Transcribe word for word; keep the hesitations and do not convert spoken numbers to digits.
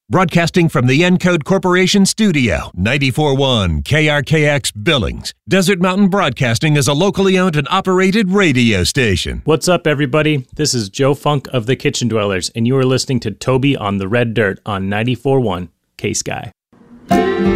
Broadcasting from the Encode Corporation studio, ninety-four point one K R K X Billings. Desert Mountain Broadcasting is a locally owned and operated radio station. What's up, everybody? This is Joe Funk of the Kitchen Dwellers, and you are listening to Toby on the Red Dirt on ninety-four point one K-Sky.